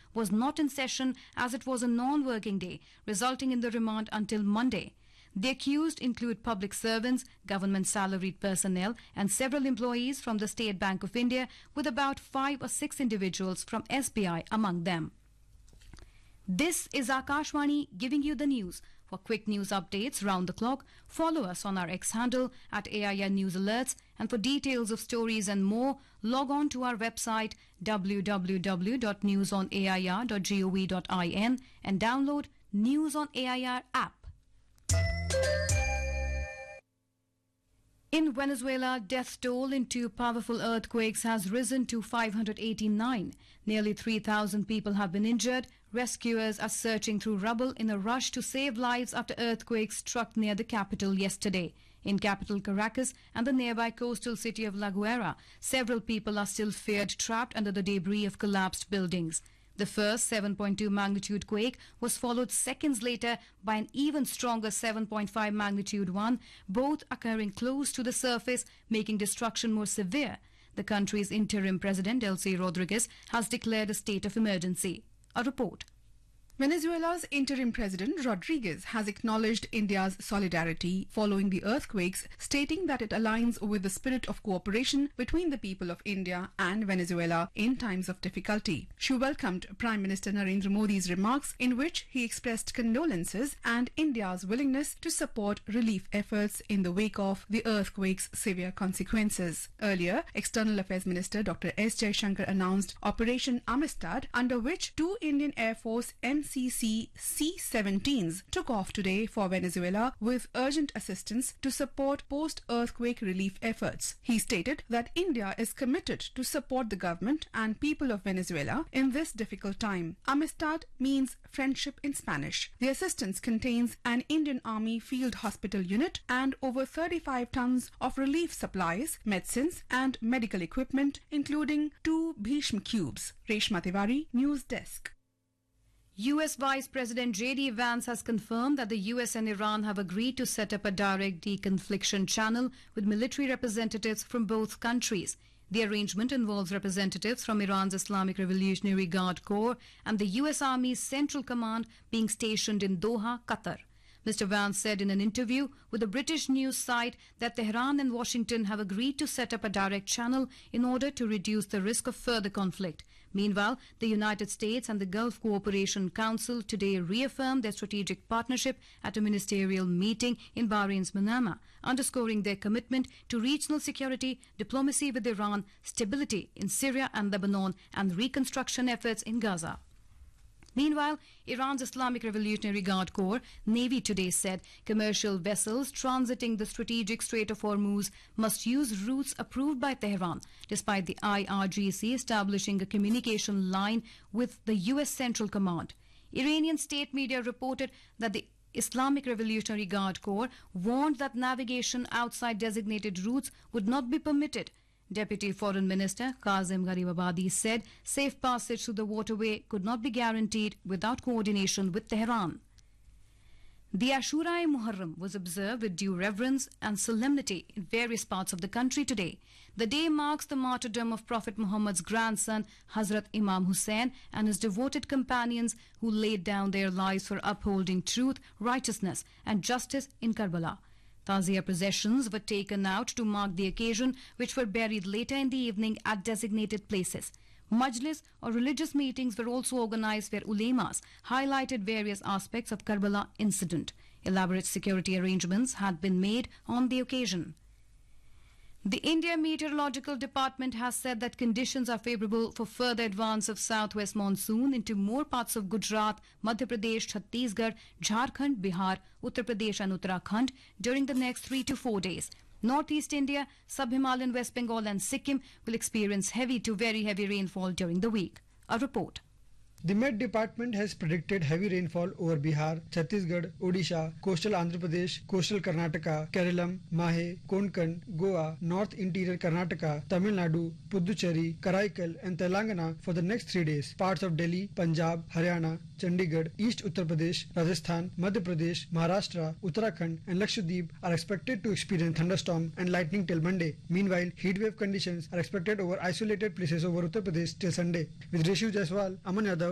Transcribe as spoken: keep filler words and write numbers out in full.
was not in session as it was a non-working day, resulting in the remand until Monday. The accused include public servants, government salaried personnel and several employees from the State Bank of India, with about five or six individuals from S B I among them. This is Akashvani giving you the news. For quick news updates round the clock, follow us on our X handle at A I R News Alerts, and for details of stories and more, log on to our website w w w dot news on a i r dot gov dot in and download News on A I R app. In Venezuela, death toll in two powerful earthquakes has risen to five hundred eighty-nine. Nearly three thousand people have been injured. Rescuers are searching through rubble in a rush to save lives after earthquakes struck near the capital yesterday. In capital Caracas and the nearby coastal city of La Guaira, several people are still feared trapped under the debris of collapsed buildings. The first seven point two magnitude quake was followed seconds later by an even stronger seven point five magnitude one, both occurring close to the surface, making destruction more severe. The country's interim president, Delcy Rodriguez, has declared a state of emergency. A report. Venezuela's interim president Rodriguez has acknowledged India's solidarity following the earthquakes, stating that it aligns with the spirit of cooperation between the people of India and Venezuela in times of difficulty. She welcomed Prime Minister Narendra Modi's remarks, in which he expressed condolences and India's willingness to support relief efforts in the wake of the earthquake's severe consequences. Earlier, External Affairs Minister Doctor S. Jaishankar announced Operation Amistad, under which two Indian Air Force M C C C seventeens took off today for Venezuela with urgent assistance to support post-earthquake relief efforts. He stated that India is committed to support the government and people of Venezuela in this difficult time. Amistad means friendship in Spanish. The assistance contains an Indian Army field hospital unit and over thirty-five tons of relief supplies, medicines and medical equipment, including two Bhishma cubes. Reshma Tiwari, News Desk. U S Vice President J D Vance has confirmed that the U S and Iran have agreed to set up a direct deconfliction channel with military representatives from both countries. The arrangement involves representatives from Iran's Islamic Revolutionary Guard Corps and the U S Army's Central Command being stationed in Doha, Qatar. Mister Vance said in an interview with a British news site that Tehran and Washington have agreed to set up a direct channel in order to reduce the risk of further conflict. Meanwhile, the United States and the Gulf Cooperation Council today reaffirmed their strategic partnership at a ministerial meeting in Bahrain's Manama, underscoring their commitment to regional security, diplomacy with Iran, stability in Syria and Lebanon, and reconstruction efforts in Gaza. Meanwhile, Iran's Islamic Revolutionary Guard Corps Navy today said commercial vessels transiting the strategic Strait of Hormuz must use routes approved by Tehran, despite the I R G C establishing a communication line with the U S Central Command. Iranian state media reported that the Islamic Revolutionary Guard Corps warned that navigation outside designated routes would not be permitted. Deputy Foreign Minister Kazim Garibabadi said safe passage through the waterway could not be guaranteed without coordination with Tehran. The Ashura-e Muharram was observed with due reverence and solemnity in various parts of the country today. The day marks the martyrdom of Prophet Muhammad's grandson, Hazrat Imam Hussain, and his devoted companions who laid down their lives for upholding truth, righteousness, and justice in Karbala. Tazia processions were taken out to mark the occasion, which were buried later in the evening at designated places. Majlis or religious meetings were also organized where ulemas highlighted various aspects of Karbala incident. Elaborate security arrangements had been made on the occasion. The India Meteorological Department has said that conditions are favourable for further advance of southwest monsoon into more parts of Gujarat, Madhya Pradesh, Chhattisgarh, Jharkhand, Bihar, Uttar Pradesh and Uttarakhand during the next three to four days. Northeast India, Sub-Himalayan West Bengal and Sikkim will experience heavy to very heavy rainfall during the week. A report. The Met Department has predicted heavy rainfall over Bihar, Chhattisgarh, Odisha, coastal Andhra Pradesh, coastal Karnataka, Kerala, Mahe, Konkan, Goa, North Interior Karnataka, Tamil Nadu, Puducherry, Karaikal and Telangana for the next three days. Parts of Delhi, Punjab, Haryana, Chandigarh, East Uttar Pradesh, Rajasthan, Madhya Pradesh, Maharashtra, Uttarakhand and Lakshadweep are expected to experience thunderstorm and lightning till Monday. Meanwhile, heatwave conditions are expected over isolated places over Uttar Pradesh till Sunday. With Rishu Jaiswal, Aman Yadav,